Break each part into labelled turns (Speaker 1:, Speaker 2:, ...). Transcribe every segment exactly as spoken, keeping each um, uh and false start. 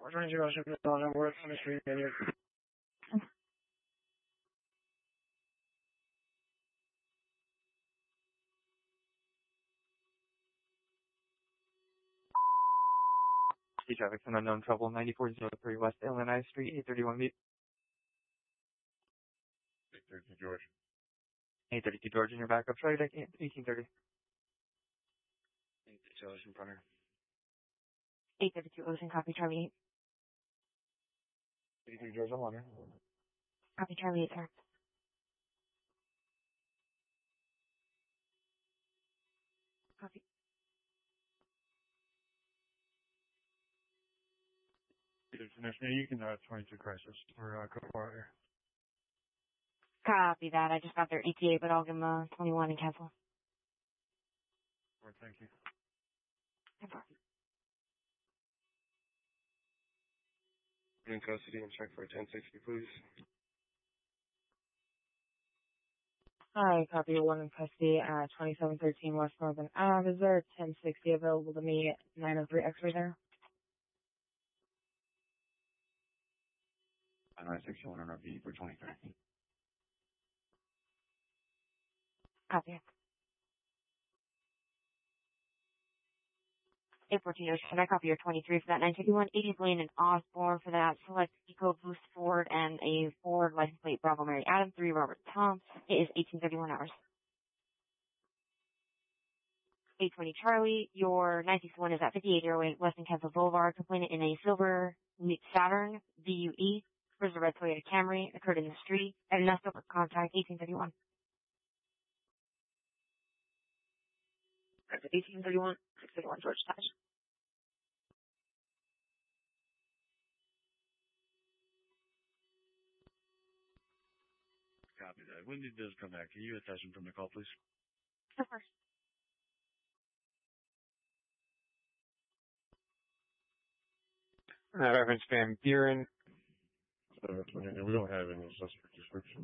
Speaker 1: four twenty-two Ocean Plaza, Worth on the street, idiot.
Speaker 2: Sea traffic, an unknown trouble, ninety-four oh three West Illinois Street, eight thirty-one B.
Speaker 3: eight thirty-two George.
Speaker 2: eight thirty-two George in your backup, try deck eighteen thirty.
Speaker 3: eight thirty-two Ocean Punter.
Speaker 4: eight thirty-two Ocean, copy Charlie eight.
Speaker 3: eighty-three George, I'm on her.
Speaker 4: Copy Charlie eight, sir. Copy.
Speaker 3: International, you can uh, twenty-two crisis or uh, go for it here.
Speaker 4: Copy that. I just got their E T A, but I'll give them a twenty-one and cancel.
Speaker 3: All right, thank you.
Speaker 4: No problem.
Speaker 3: In custody and check for ten sixty, please.
Speaker 4: Hi, copy one in custody at twenty-seven thirteen West Northern Ave. Is there a ten sixty available to me at nine oh three X-ray there?
Speaker 3: nine sixty-one on R V for twenty-three.
Speaker 4: Copy. eight fourteen Ocean, can I copy your twenty-three for that nine fifty-one eightieth Lane in Osborne for that select EcoBoost Ford and a Ford license plate Bravo Mary Adam, three Robert Tom. It is eighteen thirty-one hours. eight twenty Charlie, your nine sixty-one is at fifty-eight oh eight Weston Kensal Boulevard, complainant in a silver Saturn V U E, where's the red Toyota Camry, occurred in the street, and enough for contact eighteen thirty-one. That's eighteen thirty-one, six thirty-one George Touch.
Speaker 3: Copy that. When did this come back? Can you attach him from the call, please?
Speaker 4: Of course.
Speaker 2: Uh, Reverend Van Buren.
Speaker 3: seven twenty, and we don't have any suspect description.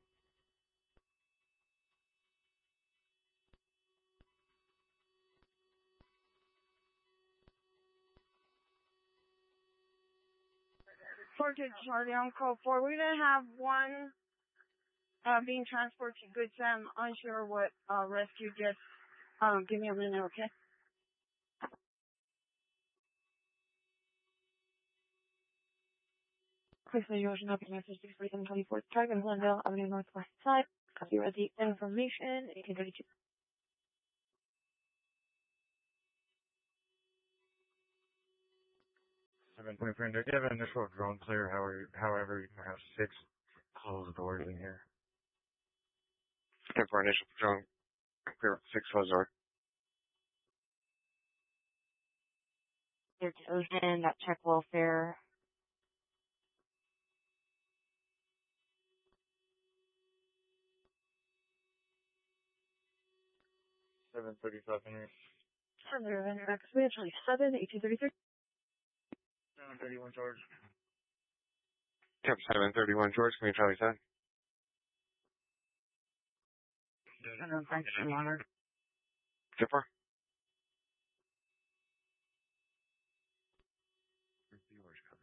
Speaker 1: four two Charlie on call four. We're gonna have one uh being transported to Good Sam. Unsure what uh rescue gets. Um, give me a minute, okay?
Speaker 4: Quickly, your Ocean, copy message six forty-seven twenty-fourth Drive in Glendale Avenue Northwest side. Copy read the information, eighteen thirty-two.
Speaker 3: seven twenty, friend. Do you have an initial drone clear? However, however, you can have six closed doors in here. And for initial drone clear, six closed doors.
Speaker 4: There's Ocean, that check welfare.
Speaker 3: seven thirty-five, Henry.
Speaker 1: Senator Van Rex, we actually seven, eighteen thirty-three.
Speaker 3: seven thirty-one, George.
Speaker 2: Yep, seven thirty-one George, can we Charlie seven?
Speaker 1: Senator Frank, I'm honored.
Speaker 2: Zipper?
Speaker 3: Yours, copy.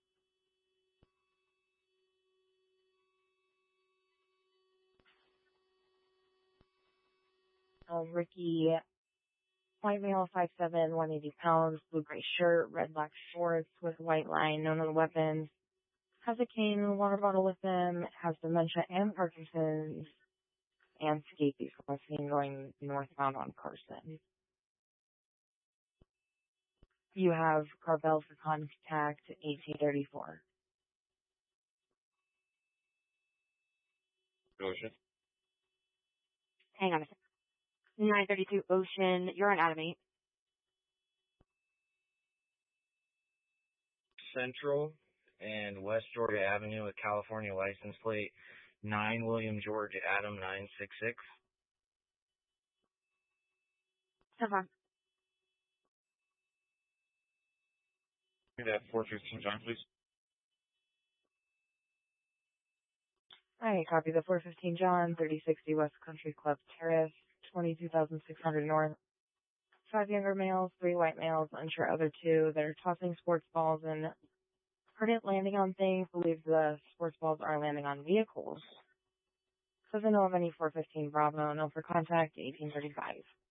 Speaker 4: Um, Ricky, white male, five seven, one eighty pounds, blue gray shirt, red black shorts with white line, no known weapons, has a cane and a water bottle with him, has dementia and Parkinson's, and scabies was seen going northbound on Carson. You have Carvel for contact eighteen thirty-four.
Speaker 3: Ocean.
Speaker 4: Hang on a second. nine thirty-two Ocean, you're on Adam eight.
Speaker 5: Central and West Georgia Avenue with California license plate nine William George Adam nine six six.
Speaker 4: So far.
Speaker 3: Give that four fifteen, John, please.
Speaker 4: Alright, copy the four fifteen John, thirty sixty West Country Club Terrace, twenty-two thousand six hundred North. Five younger males, three white males, unsure other two. They're tossing sports balls in Heard it landing on things. Believes the sports balls are landing on vehicles. Doesn't know of any four fifteen Bravo. No for contact eighteen thirty-five.